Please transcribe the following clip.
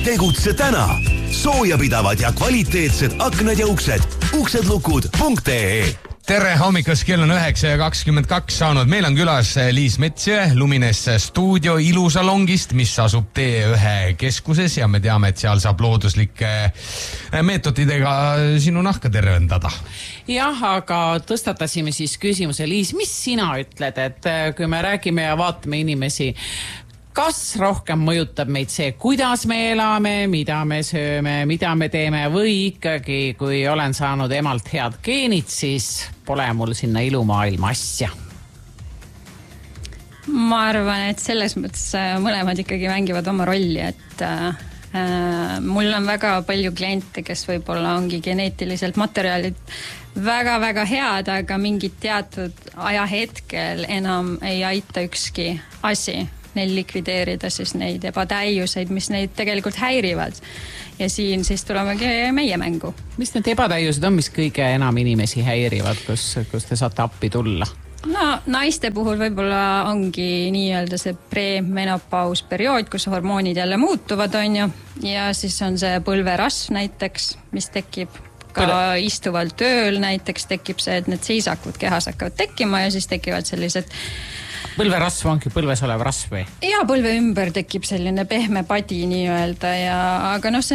Tegutse täna. Soojapidavad ja kvaliteetsed aknad ja uksed. uksedlukud.ee. Tere hommikust, kell on 9:22 saanud. Meil on külas Liis Metsjõe Lumines stuudio ilusalongist, mis asub T1 keskuses ja me teame, et seal saab looduslike meetodidega sinu nahka tervendada. Jah, aga tõstatasime siis küsimuse, Liis, mis sina ütled, et kui me räägime ja vaatame inimesi, kas rohkem mõjutab meid see, kuidas me elame, mida me sööme, mida me teeme või ikkagi, kui olen saanud emalt head geenid, siis pole mul sinna ilumaailma asja? Ma arvan, et selles mõttes mõlemad ikkagi mängivad oma rolli, et mul on väga palju kliente, kes võib-olla ongi geneetiliselt materjalid väga-väga head, aga mingid teatud ajahetkel enam ei aita ükski asi neil likvideerida siis neid ebatäiuseid, mis neid tegelikult häirivad. Ja siin siis tulemegi meie mängu. Mis need ebatäiused on, mis kõige enam inimesi häirivad, kus te saate appi tulla? No, naiste puhul võib-olla ongi nii-öelda see premenopaus periood, kus hormoonid jälle muutuvad, on ju. Ja siis on see põlverasv näiteks, mis tekib ka istuval tööl näiteks tekib see, et need seisakud kehas hakkavad tekkima ja siis tekivad sellised põlverasv ongi põlves olev rasv või? Ja põlve ümber tekib selline pehme padi nii-öelda, aga noh,